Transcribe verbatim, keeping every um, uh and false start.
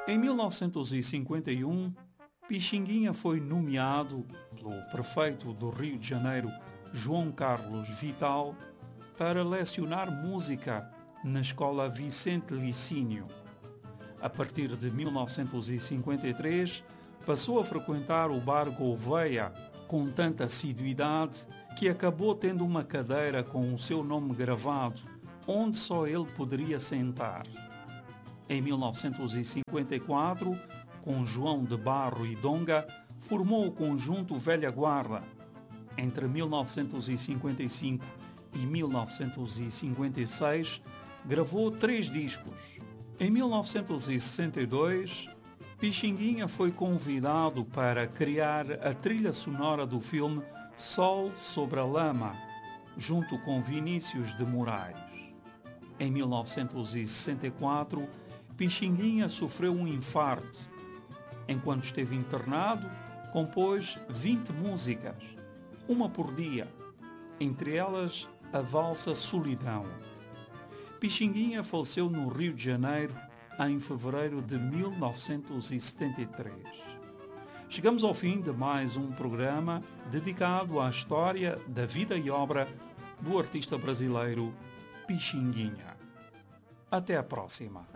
Em mil novecentos e cinquenta e um, Pixinguinha foi nomeado pelo prefeito do Rio de Janeiro, João Carlos Vital, para lecionar música na escola Vicente Licínio. A partir de mil novecentos e cinquenta e três, passou a frequentar o bar Gouveia com tanta assiduidade que acabou tendo uma cadeira com o seu nome gravado, onde só ele poderia sentar. Em mil novecentos e cinquenta e quatro, com João de Barro e Donga, formou o conjunto Velha Guarda. Entre mil novecentos e cinquenta e cinco e mil novecentos e cinquenta e seis, gravou três discos. Em mil novecentos e sessenta e dois, Pixinguinha foi convidado para criar a trilha sonora do filme Sol sobre a Lama, junto com Vinícius de Moraes. Em mil novecentos e sessenta e quatro, Pixinguinha sofreu um infarto. Enquanto esteve internado, compôs vinte músicas, uma por dia, entre elas a valsa Solidão. Pixinguinha faleceu no Rio de Janeiro em fevereiro de mil novecentos e setenta e três. Chegamos ao fim de mais um programa dedicado à história da vida e obra do artista brasileiro Pixinguinha. Até a próxima.